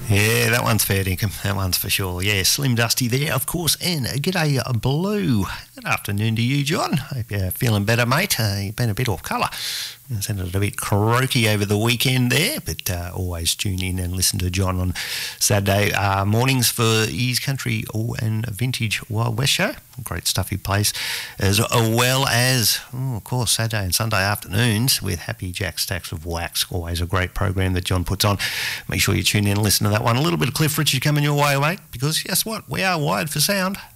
Yeah, that one's fair dinkum. That one's for sure. Yeah, Slim Dusty there, of course. And g'day, Blue. Good afternoon to you, John. Hope you're feeling better, mate. You've been a bit off colour. It sounded a bit croaky over the weekend there, but always tune in and listen to John on Saturday mornings for his Country and Vintage Wild West show. Great stuff he plays, as well as, of course, Saturday and Sunday afternoons with Happy Jack Stacks of Wax. Always a great program that John puts on. Make sure you tune in and listen to that one. A little bit of Cliff Richard coming your way, mate, because guess what? We are wired for sound.